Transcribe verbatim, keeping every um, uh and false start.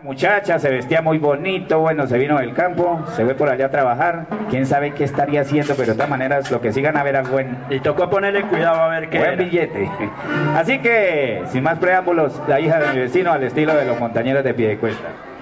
Muchacha, se vestía muy bonito, bueno, se vino del campo, se fue por allá a trabajar, quién sabe qué estaría haciendo, pero de todas maneras lo que sigan a ver a buen, Y tocó ponerle cuidado a ver qué buen era. billete. Así que, sin más preámbulos, la hija de mi vecino al estilo de los montañeros de Piedecuesta.